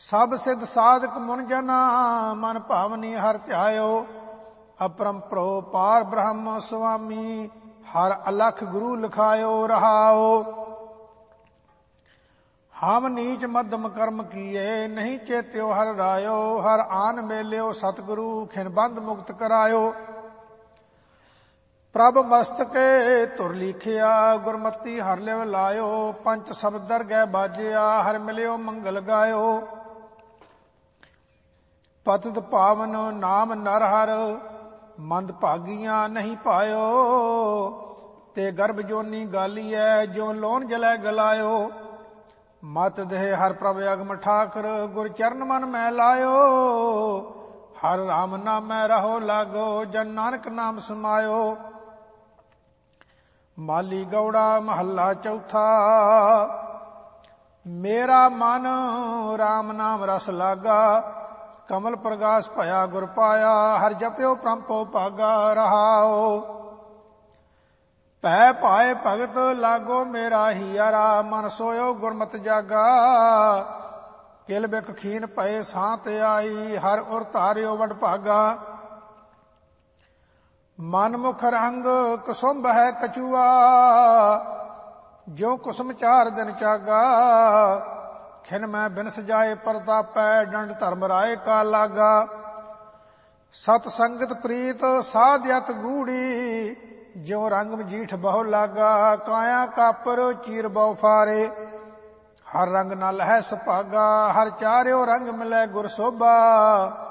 ਸਭ ਸਿੱਧ ਸਾਧਕ ਮੁਨ ਜਨਾ ਮਨ ਭਾਵਨੀ ਹਰਿ ਧਿਆਇਓ। ਅਪਰੰਪਰੋ ਪਾਰ ਬ੍ਰਹਮ ਸੁਆਮੀ ਹਰਿ ਅਲਖ ਗੁਰੂ ਲਿਖਾਇਓ ਰਹਾਓ। ਹਮ ਨੀਚ ਮੱਧਮ ਕਰਮ ਕੀਏ ਨਹੀਂ ਚੇਤਿਓ ਹਰਿ ਰਾਇਓ। ਹਰ ਆਨ ਮੇਲਿਓ ਸਤਿਗੁਰੂ ਖਿਨ ਬੰਧ ਮੁਕਤ ਕਰਾਇਓ। ਪ੍ਰਭ ਮਸਤਕੇ ਧੁਰ ਲੀਖਿਆ ਗੁਰਮਤੀ ਹਰਿ ਲਿਵ ਲਾਇਓ। ਪੰਚ ਸ਼ਬਦ ਦਰਗਹਿ ਬਾਜਿਆ ਹਰਿ ਮਿਲਿਓ ਮੰਗਲ ਗਾਇਓ। ਪਤਿਤ ਪਾਵਨ ਨਾਮ ਨਰ ਹਰ ਮੰਦ ਭਾਗੀਆਂ ਨਹੀਂ ਪਾਇਓ। ਤੇ ਗਰਭ ਜੋਨੀ ਗਾਲੀਐ ਜੋ ਲੋਨ ਜਲੈ ਗਲਾਇਓ। ਮਤ ਦੇਹ ਹਰਿ ਪ੍ਰਭ ਅਗਮ ਠਾਕਰ ਗੁਰ ਚਰਨ ਮਨ ਮੈਂ ਲਾਇਓ। ਹਰਿ ਰਾਮ ਨਾਮੈ ਰਹੋ ਲਾਗੋ ਜਨ ਨਾਨਕ ਨਾਮ ਸਮਾਇਓ। ਮਾਲੀ ਗੌੜਾ ਮਹੱਲਾ ਚੌਥਾ। ਮੇਰਾ ਮਨ ਰਾਮ ਨਾਮ ਰਸ ਲਾਗਾ ਕਮਲ ਪ੍ਰਗਾਸ ਭਇਆ ਗੁਰ ਪਾਇਆ। ਹਰਿ ਜਪਿਓ ਪ੍ਰੰਪੋ ਭਾਗਾ ਰਹਾਓ। ਭੈ ਭਾਏ ਭਗਤ ਲਾਗੋ ਮੇਰਾ ਹੀਰਾ ਮਨ ਸੋਇਓ ਗੁਰਮਤਿ ਜਾਗਾ। ਕਿਲ ਬਿਖ ਖੀਨ ਪਏ ਸਾਂਤ ਆਈ ਹਰਿ ਉਰ ਧਾਰਿਓ ਵਡ ਭਾਗਾ। ਮਨ ਮੁਖ ਰੰਗ ਕੁਸੁੰਭ ਹੈ ਕਛੂਆ ਜੋ ਕੁਸਮ 4 ਦਿਨ ਚਾਗਾ। ਖਿਨ ਮੈਂ ਬਿਨ ਸਜਾਏ ਪ੍ਰਤਾਪੈ ਡੰਡ ਧਰਮ ਰਾਏ ਕਾ ਲਾਗਾ। ਸਤ ਸੰਗਤ ਪ੍ਰੀਤ ਸਾਧਿਅਤ ਗੂੜੀ ਜਿਉ ਰੰਗ ਮਜੀਠ ਬਹੁ ਲਾਗਾ। ਕਾਇਆ ਕਾਪਰ ਚੀਰ ਬਹੁ ਫਾਰੇ ਹਰ ਰੰਗ ਨਲ ਹੈ ਸੁਭਾਗਾ। ਹਰ ਚਾਰਿਓ ਰੰਗ ਮਿਲੈ ਗੁਰ ਸੋਭਾ